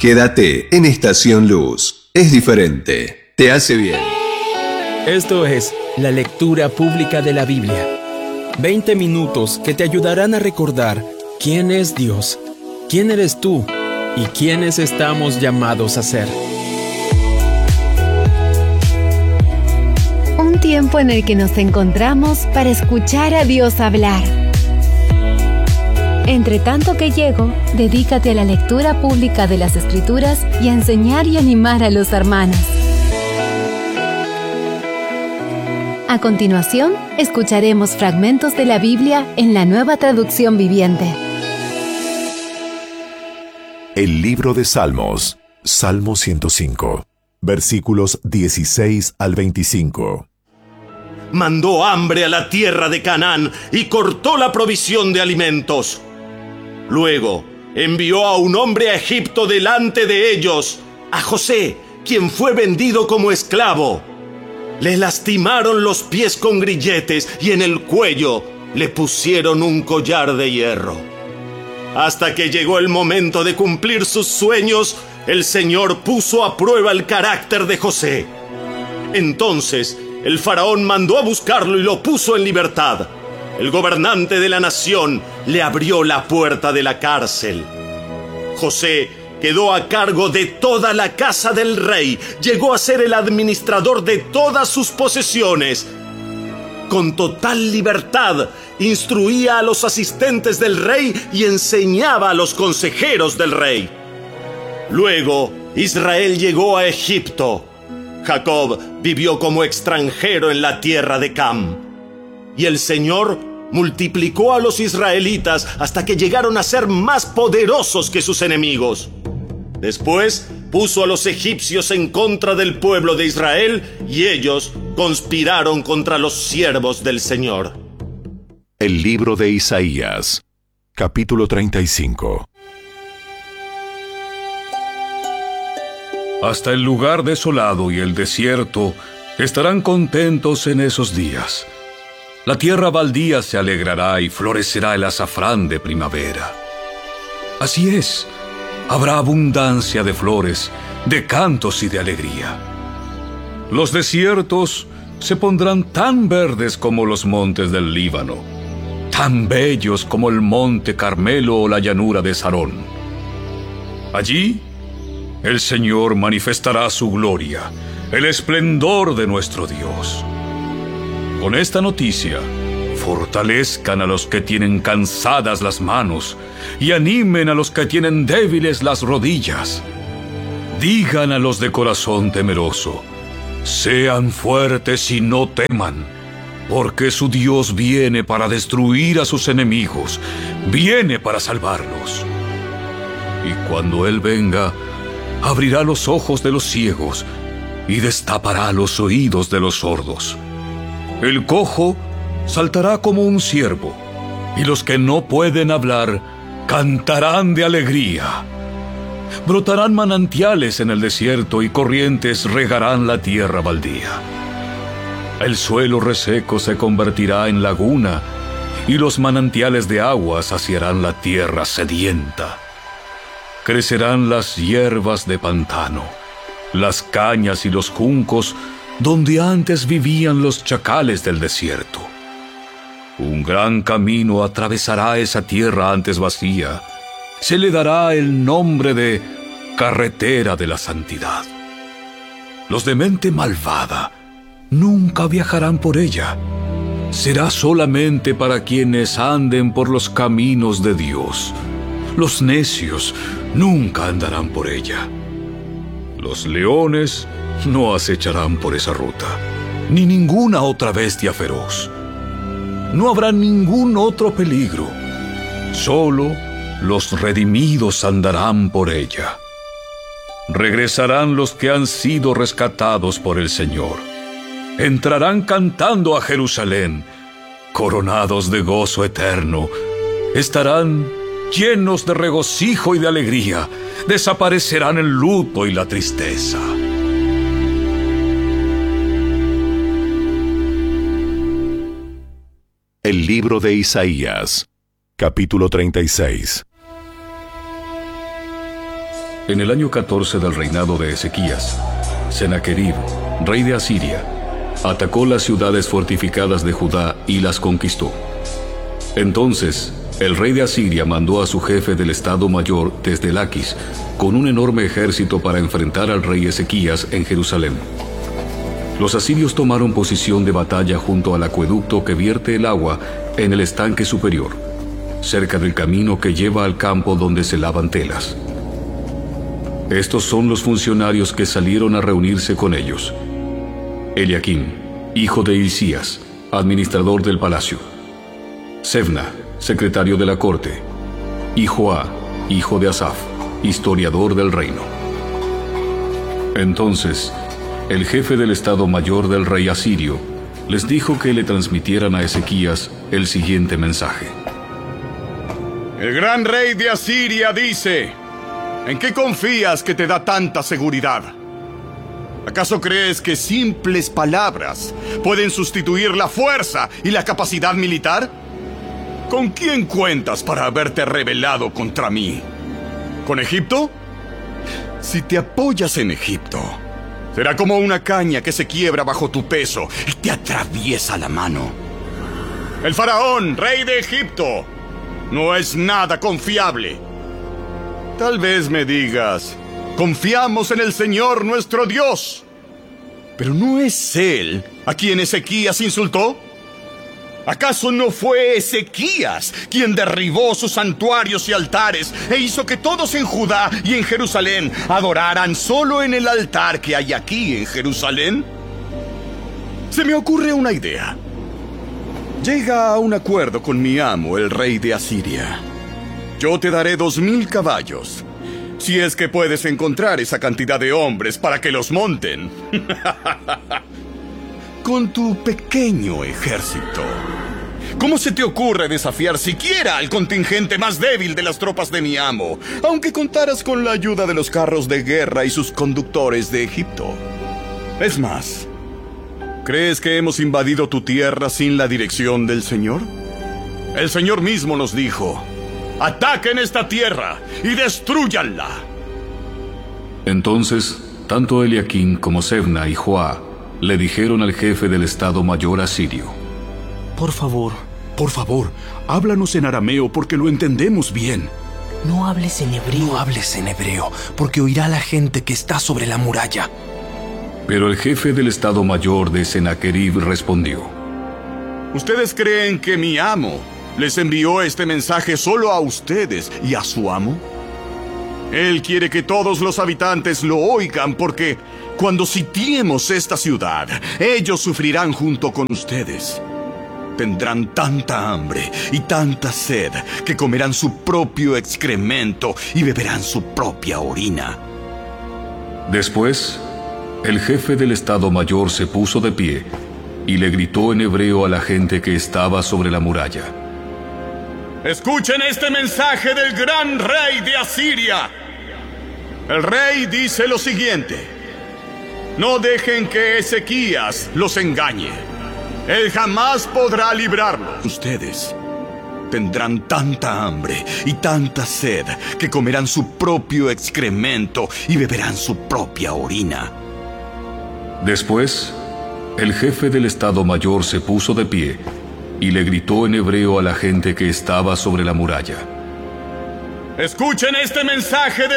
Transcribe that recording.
Quédate en Estación Luz. Es diferente. Te hace bien. Esto es la lectura pública de la Biblia. 20 minutos que te ayudarán a recordar quién es Dios, quién eres tú y quiénes estamos llamados a ser. Un tiempo en el que nos encontramos para escuchar a Dios hablar. Entre tanto que llego, dedícate a la lectura pública de las Escrituras y a enseñar y animar a los hermanos. A continuación, escucharemos fragmentos de la Biblia en la Nueva Traducción Viviente. El libro de Salmos, Salmo 105, versículos 16 al 25. Mandó hambre a la tierra de Canaán y cortó la provisión de alimentos. Luego envió a un hombre a Egipto delante de ellos, a José, quien fue vendido como esclavo. Le lastimaron los pies con grilletes y en el cuello le pusieron un collar de hierro. Hasta que llegó el momento de cumplir sus sueños, el Señor puso a prueba el carácter de José. Entonces el faraón mandó a buscarlo y lo puso en libertad. El gobernante de la nación le abrió la puerta de la cárcel. José quedó a cargo de toda la casa del rey. Llegó a ser el administrador de todas sus posesiones. Con total libertad, instruía a los asistentes del rey y enseñaba a los consejeros del rey. Luego, Israel llegó a Egipto. Jacob vivió como extranjero en la tierra de Cam. Y el Señor multiplicó a los israelitas hasta que llegaron a ser más poderosos que sus enemigos. Después puso a los egipcios en contra del pueblo de Israel y ellos conspiraron contra los siervos del Señor. El libro de Isaías, capítulo 35. Hasta el lugar desolado y el desierto estarán contentos en esos días. La tierra baldía se alegrará y florecerá el azafrán de primavera. Así es, habrá abundancia de flores, de cantos y de alegría. Los desiertos se pondrán tan verdes como los montes del Líbano, tan bellos como el monte Carmelo o la llanura de Sarón. Allí, el Señor manifestará su gloria, el esplendor de nuestro Dios. Con esta noticia, fortalezcan a los que tienen cansadas las manos y animen a los que tienen débiles las rodillas. Digan a los de corazón temeroso, sean fuertes y no teman, porque su Dios viene para destruir a sus enemigos, viene para salvarlos. Y cuando Él venga, abrirá los ojos de los ciegos y destapará los oídos de los sordos. El cojo saltará como un ciervo, y los que no pueden hablar cantarán de alegría. Brotarán manantiales en el desierto y corrientes regarán la tierra baldía. El suelo reseco se convertirá en laguna, y los manantiales de agua saciarán la tierra sedienta. Crecerán las hierbas de pantano, las cañas y los juncos donde antes vivían los chacales del desierto. Un gran camino atravesará esa tierra antes vacía. Se le dará el nombre de carretera de la santidad. Los de mente malvada nunca viajarán por ella. Será solamente para quienes anden por los caminos de Dios. Los necios nunca andarán por ella. Los leones no acecharán por esa ruta, ni ninguna otra bestia feroz. No habrá ningún otro peligro. Solo los redimidos andarán por ella. Regresarán los que han sido rescatados por el Señor. Entrarán cantando a Jerusalén, coronados de gozo eterno. Estarán llenos de regocijo y de alegría. Desaparecerán el luto y la tristeza. El libro de Isaías, capítulo 36. En el año 14 del reinado de Ezequías, Sennacherib, rey de Asiria, atacó las ciudades fortificadas de Judá y las conquistó. Entonces, el rey de Asiria mandó a su jefe del Estado Mayor desde Laquis con un enorme ejército para enfrentar al rey Ezequías en Jerusalén. Los asirios tomaron posición de batalla junto al acueducto que vierte el agua en el estanque superior, cerca del camino que lleva al campo donde se lavan telas. Estos son los funcionarios que salieron a reunirse con ellos: Eliaquim, hijo de Hilcías, administrador del palacio; Sebna, secretario de la corte; y Joá, hijo de Asaf, historiador del reino. Entonces, el jefe del Estado Mayor del rey asirio les dijo que le transmitieran a Ezequías el siguiente mensaje: El gran rey de Asiria dice: ¿en qué confías que te da tanta seguridad? ¿Acaso crees que simples palabras pueden sustituir la fuerza y la capacidad militar? ¿Con quién cuentas para haberte rebelado contra mí? ¿Con Egipto? Si te apoyas en Egipto, será como una caña que se quiebra bajo tu peso y te atraviesa la mano. El faraón, rey de Egipto, no es nada confiable. Tal vez me digas: confiamos en el Señor nuestro Dios. Pero ¿no es Él a quien Ezequías insultó? ¿Acaso no fue Ezequías quien derribó sus santuarios y altares e hizo que todos en Judá y en Jerusalén adoraran solo en el altar que hay aquí en Jerusalén? Se me ocurre una idea. Llega a un acuerdo con mi amo, el rey de Asiria. Yo te daré 2,000 caballos, si es que puedes encontrar esa cantidad de hombres para que los monten. Con tu pequeño ejército, ¿cómo se te ocurre desafiar siquiera al contingente más débil de las tropas de mi amo, aunque contaras con la ayuda de los carros de guerra y sus conductores de Egipto? Es más, ¿crees que hemos invadido tu tierra sin la dirección del Señor? El Señor mismo nos dijo: ataquen esta tierra y destrúyanla. Entonces, tanto Eliaquim como Sebna y Joá le dijeron al jefe del Estado Mayor asirio: Por favor, háblanos en arameo porque lo entendemos bien. No hables en hebreo, porque oirá la gente que está sobre la muralla. Pero el jefe del Estado Mayor de Sennacherib respondió: ¿Ustedes creen que mi amo les envió este mensaje solo a ustedes y a su amo? Él quiere que todos los habitantes lo oigan, porque cuando sitiemos esta ciudad, ellos sufrirán junto con ustedes. Tendrán tanta hambre y tanta sed que comerán su propio excremento y beberán su propia orina. Después, el jefe del Estado Mayor se puso de pie y le gritó en hebreo a la gente que estaba sobre la muralla: Escuchen este mensaje del gran rey de Asiria. El rey dice lo siguiente: no dejen que Ezequías los engañe. Él jamás podrá librarlos. Ustedes tendrán tanta hambre y tanta sed que comerán su propio excremento y beberán su propia orina. Después, el jefe del Estado Mayor se puso de pie y le gritó en hebreo a la gente que estaba sobre la muralla: Escuchen este mensaje de